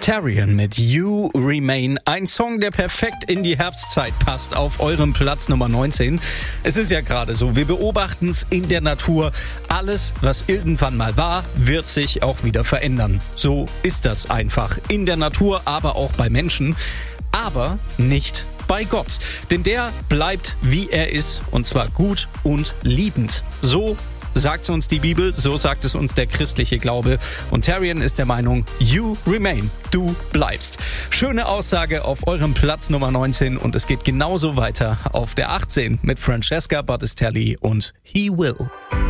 Tarian mit You Remain, ein Song, der perfekt in die Herbstzeit passt, auf eurem Platz Nummer 19. Es ist ja gerade so, wir beobachten es in der Natur. Alles, was irgendwann mal war, wird sich auch wieder verändern. So ist das einfach in der Natur, aber auch bei Menschen. Aber nicht bei Gott. Denn der bleibt, wie er ist, und zwar gut und liebend. So sagt es uns die Bibel, so sagt es uns der christliche Glaube. Und Tarian ist der Meinung, you remain, du bleibst. Schöne Aussage auf eurem Platz Nummer 19 und es geht genauso weiter auf der 18 mit Francesca Battistelli und He Will.